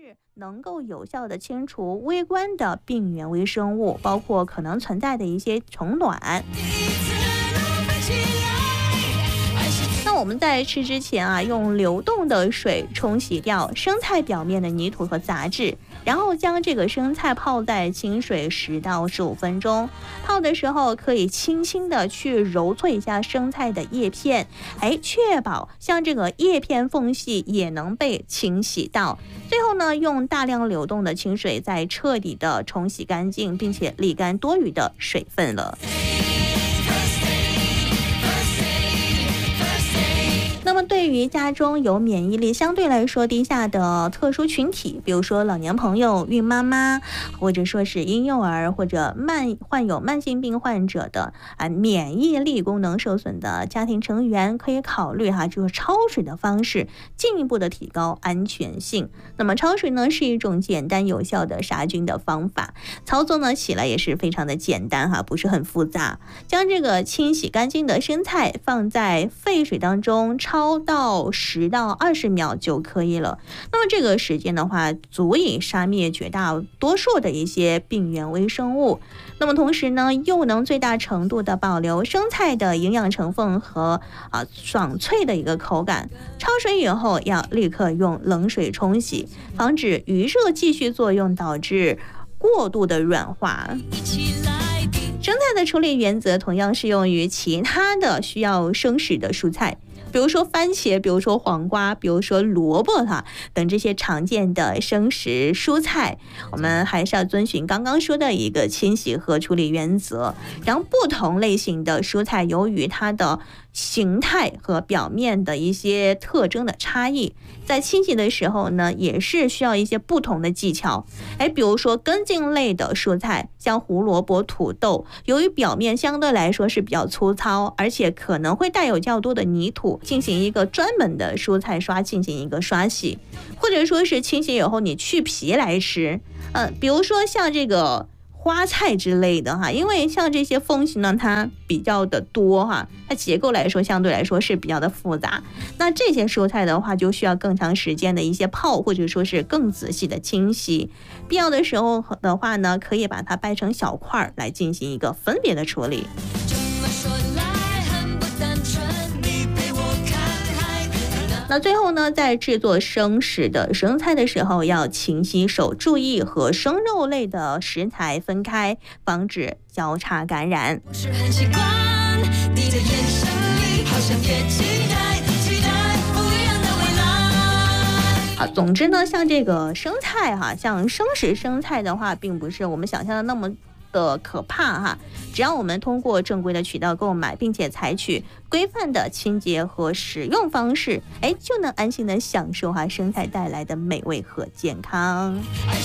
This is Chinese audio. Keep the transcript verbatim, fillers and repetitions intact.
是能够有效的清除微观的病原微生物，包括可能存在的一些虫卵。那我们在吃之前啊，用流动的水冲洗掉生菜表面的泥土和杂质，然后将这个生菜泡在清水十到十五分钟。泡的时候可以轻轻的去揉搓一下生菜的叶片，哎，确保像这个叶片缝隙也能被清洗到。最后呢，用大量流动的清水再彻底的冲洗干净，并且沥干多余的水分了。那么对于家中有免疫力相对来说低下的特殊群体，比如说老年朋友、孕妈妈，或者说是婴幼儿，或者慢患有慢性病患者的啊免疫力功能受损的家庭成员，可以考虑哈，就是焯水的方式，进一步的提高安全性。那么焯水呢，是一种简单有效的杀菌的方法，操作呢起来也是非常的简单哈，不是很复杂。将这个清洗干净的生菜放在沸水当中焯到十到二十秒就可以了。那么这个时间的话，足以杀灭绝大多数的一些病原微生物。那么同时呢，又能最大程度的保留生菜的营养成分和啊爽脆的一个口感。焯水以后要立刻用冷水冲洗，防止余热继续作用导致过度的软化。生菜的处理原则同样适用于其他的需要生食的蔬菜，比如说番茄，比如说黄瓜，比如说萝卜哈等这些常见的生食蔬菜，我们还是要遵循刚刚说的一个清洗和处理原则。然后不同类型的蔬菜，由于它的形态和表面的一些特征的差异，在清洗的时候呢，也是需要一些不同的技巧。哎，比如说根茎类的蔬菜，像胡萝卜、土豆，由于表面相对来说是比较粗糙，而且可能会带有较多的泥土，进行一个专门的蔬菜刷进行一个刷洗，或者说是清洗以后你去皮来吃。嗯，比如说像这个花菜之类的哈，因为像这些缝隙呢，它比较的多哈，它结构来说相对来说是比较的复杂。那这些蔬菜的话，就需要更长时间的一些泡，或者说是更仔细的清洗。必要的时候的话呢，可以把它掰成小块来进行一个分别的处理。那最后呢，在制作生食的生菜的时候，要勤洗手，注意和生肉类的食材分开，防止交叉感染。是很习惯你的眼神里，好像也期待期待不一样的未来。啊，总之呢，像这个生菜哈，像生食生菜的话，并不是我们想象的那么的可怕哈，只要我们通过正规的渠道购买，并且采取规范的清洁和使用方式，哎，就能安心的享受哈生菜带来的美味和健康。爱